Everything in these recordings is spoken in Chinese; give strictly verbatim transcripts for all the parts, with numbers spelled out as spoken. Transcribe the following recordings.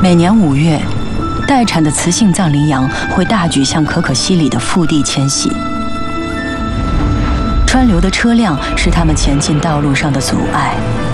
每年五月，待产的雌性藏羚羊会大举向可可西里的腹地迁徙。川流的车辆是他们前进道路上的阻碍。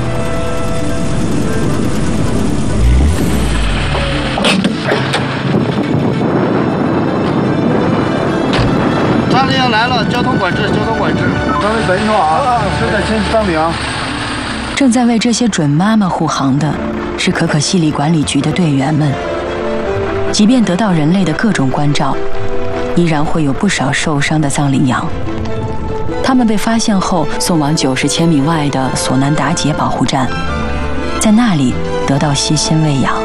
藏羚羊来了，交通管制，交通管制。 咱们等一会儿啊，是在迁徙藏羚羊。 正在为这些准妈妈护航的是可可西里管理局的队员们。即便得到人类的各种关照，依然会有不少受伤的藏羚羊。他们被发现后送往九十千米外的索南达杰保护站，在那里得到悉心喂养。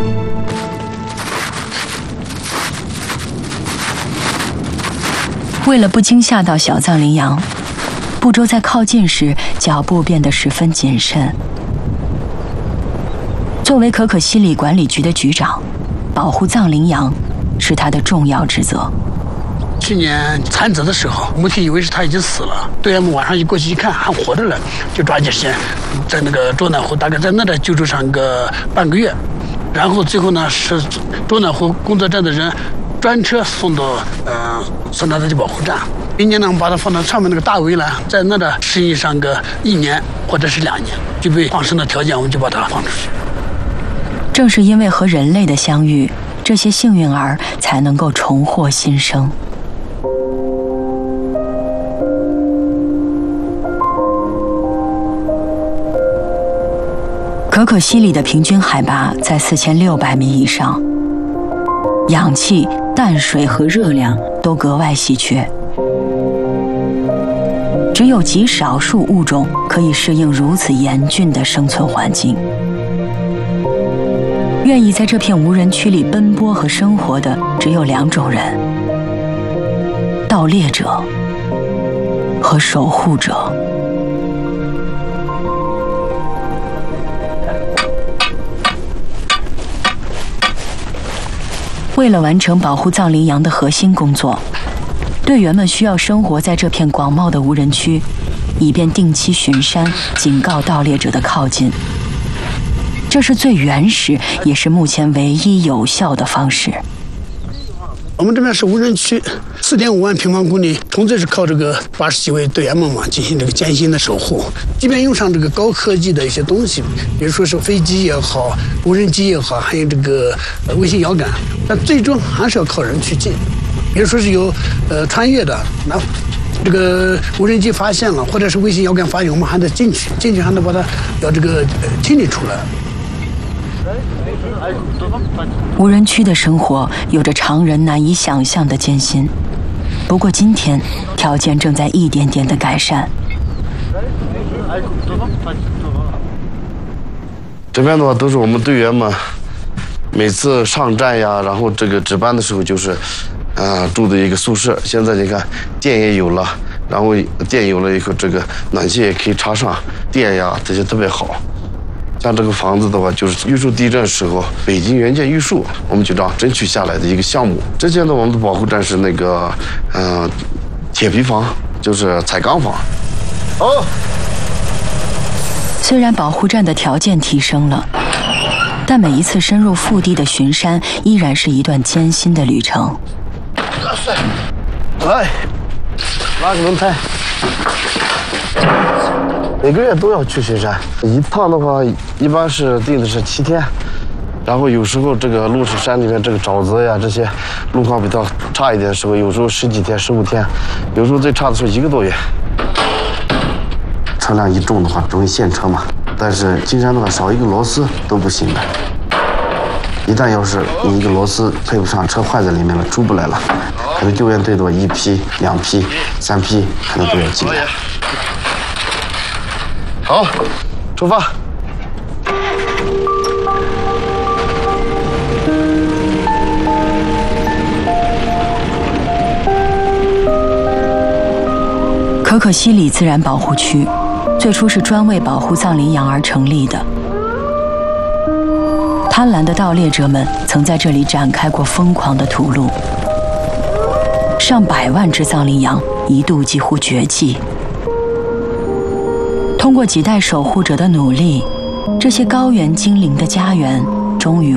为了不惊吓到小藏羚羊，布周在靠近时脚步变得十分谨慎。作为可可西里管理局的局长，保护藏羚羊是他的重要职责。 去年产子的时候，母亲以为是他已经死了，队员们晚上一过去一看还活着了，就抓紧时间在那个中南湖，大概在那里救助上个半个月，然后最后呢是中南湖工作站的人专车送到呃索南达吉保护站。明年呢，我们把它放到上面那个大围栏，在那里适应上个一年或者是两年，具备放生的条件，我们就把它放出去。 正是因为和人类的相遇，这些幸运儿才能够重获新生。可可西里的平均海拔在四千六百米以上，氧气、淡水和热量都格外稀缺，只有极少数物种可以适应如此严峻的生存环境。愿意在这片无人区里奔波和生活的只有两种人：盗猎者和守护者。为了完成保护藏羚羊的核心工作，队员们需要生活在这片广袤的无人区，以便定期巡山，警告盗猎者的靠近。这是最原始，也是目前唯一有效的方式。 我们这边是无人区，四点五万平方公里，纯粹是靠这个八十几位队员们嘛进行这个艰辛的守护。即便用上这个高科技的一些东西，比如说是飞机也好，无人机也好，还有这个呃卫星遥感，但最终还是要靠人去进。比如说是有呃穿越的，那这个无人机发现了，或者是卫星遥感发现，我们还得进去，进去还得把它要这个呃清理出来。 无人区的生活有着常人难以想象的艰辛，不过今天条件正在一点点的改善。 这边的话都是我们队员们每次上站呀，然后这个值班的时候就是，呃，住的一个宿舍。现在你看电也有了，然后电有了以后，这个暖气也可以插上，电呀这些特别好。像这个房子的话，就是玉树地震时候北京援建玉树我们局长争取下来的一个项目。之前的我们的保护站是那个，嗯、呃，铁皮房，就是彩钢房。 哦。 虽然保护站的条件提升了，但每一次深入腹地的巡山依然是一段艰辛的旅程。 来，拉个轮胎。每个月都要去巡山，一趟的话一般是定的是七天，然后有时候这个鹿石山里面这个沼泽呀这些路况比较差一点的时候，有时候十几天、十五天，有时候最差的时候一个多月。车辆一重的话容易陷车嘛，但是进山的话少一个螺丝都不行的。一旦要是你一个螺丝配不上，车坏在里面了，出不来了，可能救援队多一批、两批、三批，可能都要进来。好，出发。 可可西里自然保护区最初是专为保护藏羚羊而成立的。贪婪的盗猎者们曾在这里展开过疯狂的屠戮，上百万只藏羚羊一度几乎绝迹。通过几代守护者的努力，这些高原精灵的家园终于